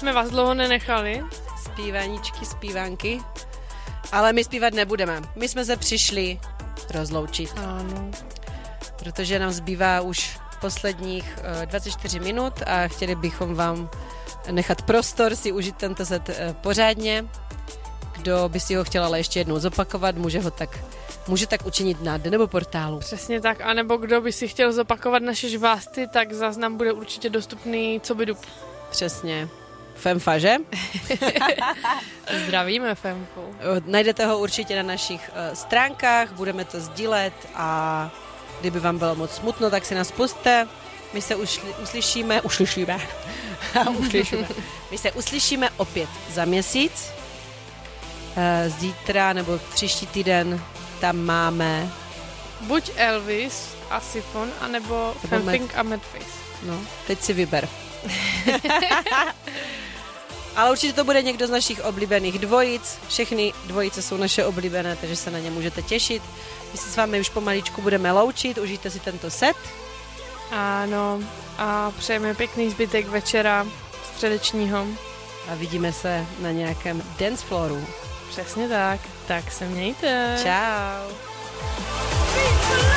jsme vás dlouho nenechali. Zpívánky. Ale my zpívat nebudeme. My jsme se přišli rozloučit. Ano. Protože nám zbývá už posledních 24 minut a chtěli bychom vám nechat prostor si užít tento set pořádně. Kdo by si ho chtěl ale ještě jednou zopakovat, může tak učinit na Denebo portálu. Přesně tak, anebo kdo by si chtěl zopakovat naše žvásty, tak záznam bude určitě dostupný co by dup. Přesně. Femfa, že? Zdravíme Femku. Najdete ho určitě na našich stránkách, budeme to sdílet a kdyby vám bylo moc smutno, tak si nás pusťte. My se uslyšíme. My se uslyšíme opět za měsíc. Zítra nebo příští týden tam máme buď Elvis a Sifon, anebo Femping a Madface. No, teď si vyber. Ale určitě to bude někdo z našich oblíbených dvojic. Všechny dvojice jsou naše oblíbené, takže se na ně můžete těšit. My se s vámi už pomaličku budeme loučit, užijte si tento set. Ano, a přejeme pěkný zbytek večera středečního. A vidíme se na nějakém dance flooru. Přesně tak, tak se mějte. Čau.